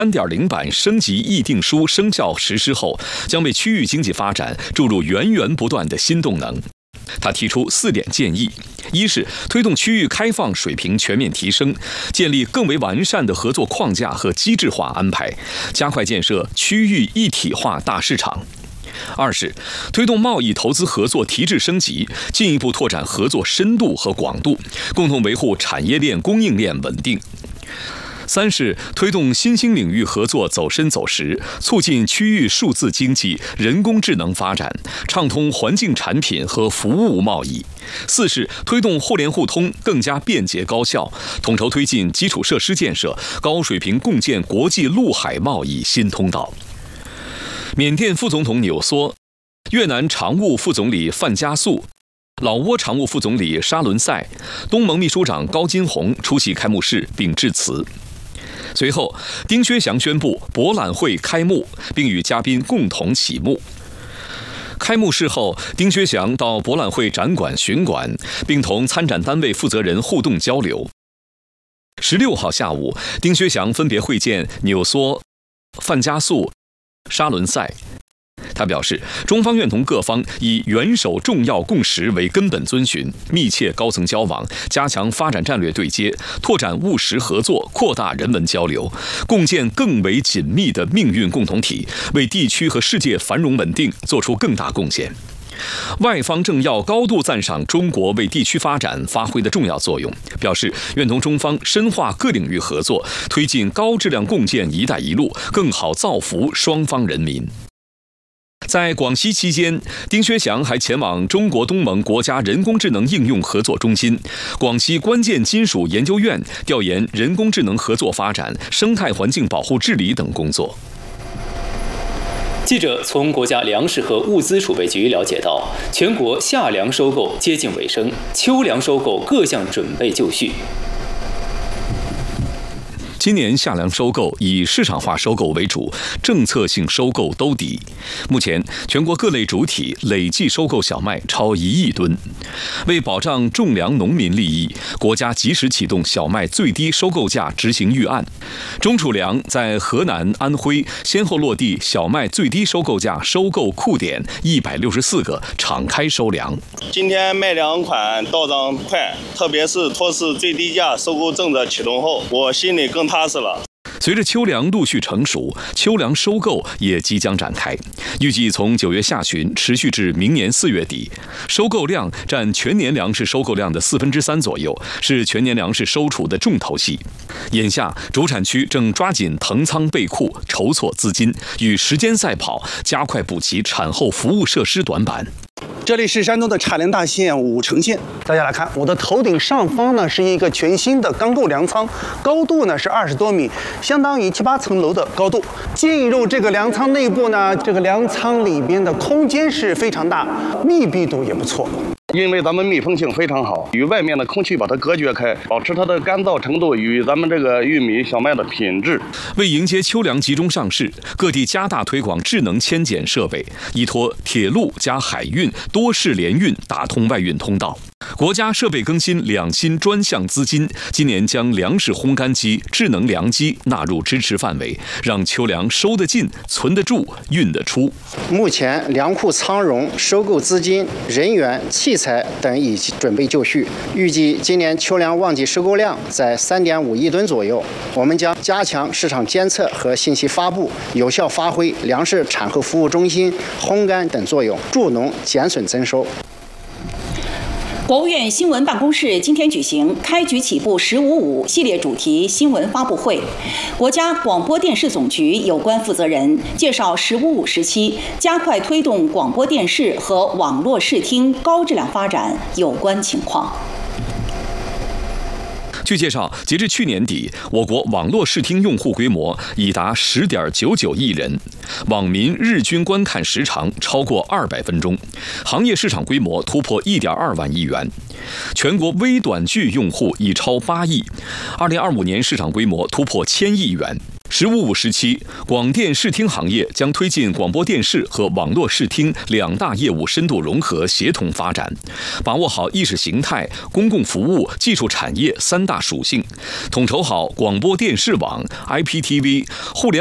3.0版升级议定书生效实施后，将为区域经济发展注入源源不断的新动能。他提出4点建议：一是推动区域开放水平全面提升，建立更为完善的合作框架和机制化安排，加快建设区域一体化大市场。二是推动贸易投资合作提质升级，进一步拓展合作深度和广度，共同维护产业链供应链稳定。三是推动新兴领域合作走深走实，促进区域数字经济、人工智能发展，畅通环境产品和服务贸易。四是推动互联互通更加便捷高效，统筹推进基础设施建设，高水平共建国际陆海贸易新通道。缅甸副总统纽梭、越南常务副总理范加素、老挝常务副总理沙伦赛、东盟秘书长高金洪出席开幕式并致辞。随后，丁薛祥宣布博览会开幕，并与嘉宾共同启幕。开幕式后，丁薛祥到博览会展馆巡馆，并同参展单位负责人互动交流。16号下午，丁薛祥分别会见纽梭、范加素、沙伦赛。他表示，中方愿同各方以元首重要共识为根本遵循，密切高层交往，加强发展战略对接，拓展务实合作，扩大人文交流，共建更为紧密的命运共同体，为地区和世界繁荣稳定做出更大贡献。外方政要高度赞赏中国为地区发展发挥的重要作用，表示愿同中方深化各领域合作，推进高质量共建“一带一路”，更好造福双方人民。在广西期间，丁薛祥还前往中国东盟国家人工智能应用合作中心、广西关键金属研究院调研人工智能合作发展、生态环境保护治理等工作。 记者从国家粮食和物资储备局了解到，全国夏粮收购接近尾声，秋粮收购各项准备就绪。 今年夏粮收购以市场化收购为主，政策性收购兜底。目前，全国各类主体累计收购小麦超1亿吨。为保障种粮农民利益，国家及时启动小麦最低收购价执行预案。中储粮在河南、安徽先后落地小麦最低收购价收购库点164个，敞开收粮。 今天卖粮款到账快，特别是托市最低价收购政策启动后，我心里更踏实了。 随着秋粮陆续成熟，秋粮收购也即将展开，预计从9月下旬持续至明年4月底，收购量占全年粮食收购量的3%左右，是全年粮食收储的重头戏。眼下，主产区正抓紧腾仓备库，筹措资金，与时间赛跑，加快补齐产后服务设施短板。 这里是山东的茶陵大县武城县，大家来看，我的头顶上方呢是一个全新的钢构粮仓，高度呢是20多米，相当于7、8层楼的高度。进入这个粮仓内部呢，这个粮仓里边的空间是非常大，密闭度也不错。 因为咱们密封性非常好，与外面的空气把它隔绝开，保持它的干燥程度与咱们这个玉米、小麦的品质。 为迎接秋粮集中上市，各地加大推广智能迁检设备，依托铁路加海运多式联运，打通外运通道。国家设备更新2新专项资金，今年将粮食烘干机、智能粮机纳入支持范围，让秋粮收得进、存得住、运得出。 目前粮库仓容、收购资金、人员、器材等已准备就绪，预计今年秋粮旺季收购量在3.5亿吨左右。我们将加强市场监测和信息发布，有效发挥粮食产后服务中心、烘干等作用，助农减损增收。 国务院新闻办公室今天举行开局起步“15.5”系列主题新闻发布会，国家广播电视总局有关负责人介绍“15.5”时期加快推动广播电视和网络视听高质量发展有关情况。 据介绍，截至去年底，我国网络视听用户规模已达10.99亿人，网民日均观看时长超过200分钟，行业市场规模突破1.2万亿元，全国微短剧用户已超8亿，2025年市场规模突破1000亿元。 “15+5”时期，广电视听行业将推进广播电视和网络视听两大业务深度融合协同发展，把握好意识形态、公共服务、技术产业三大属性，统筹好广播电视网、IPTV、互联